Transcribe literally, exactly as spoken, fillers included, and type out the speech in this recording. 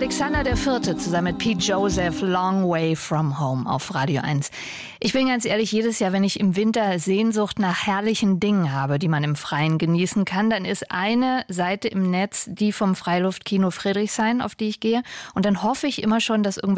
Alexander der Vierte zusammen mit Pete Joseph, Long Way From Home auf Radio eins. Ich bin ganz ehrlich, jedes Jahr, wenn ich im Winter Sehnsucht nach herrlichen Dingen habe, die man im Freien genießen kann, dann ist eine Seite im Netz die vom Freiluftkino Friedrichshain, auf die ich gehe. Und dann hoffe ich immer schon, dass irgendwelche